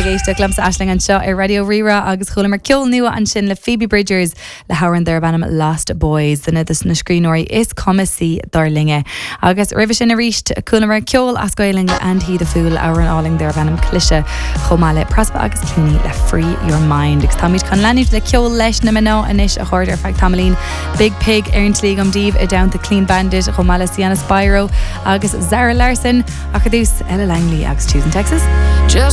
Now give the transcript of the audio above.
géiste glamsa Aisling an seo Radio Rira agus chola mar ceol nua an sin le Phoebe Bridgers le hauran there banam Lost Boys duna dus na scríóirí is comisi darlinge agus rih sin a ríist chola mar ceol ascoiling le and he the fool our an alling there banam clise chomale prospa agus clúni le Free Your Mind gus tamid can lenig le ceol leis na meno anis a chuir ar feag tamlín Big Pig Erntlig Dív a down to Clean Bandit chomale Sienna Spyro agus Zara Larson a chadús Ella Langley agus Tuesday, Texas.